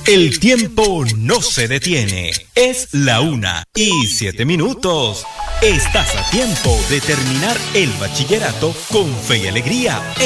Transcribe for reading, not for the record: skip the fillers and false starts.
El tiempo no se detiene. Es la 1:07. Estás a tiempo de terminar el bachillerato con fe y alegría.